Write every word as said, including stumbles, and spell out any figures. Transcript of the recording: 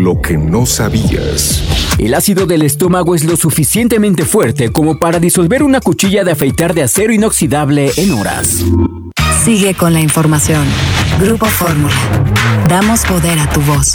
lo que no sabías. El ácido del estómago es lo suficientemente fuerte como para disolver una cuchilla de afeitar de acero inoxidable en horas. Sigue con la información. Grupo Fórmula. Damos poder a tu voz.